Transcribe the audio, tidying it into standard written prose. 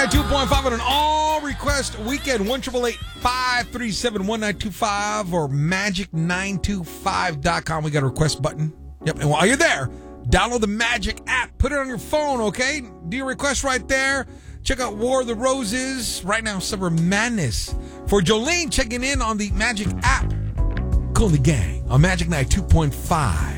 92.5 on an all-request weekend. 1-888-537-1925 or magic925.com. We got a request button. Yep, and while you're there, download the Magic app. Put it on your phone, okay? Do your request right there. Check out War of the Roses. Right now, Summer Madness. For Jolene checking in on the Magic app. Call the gang on Magic Night 2.5.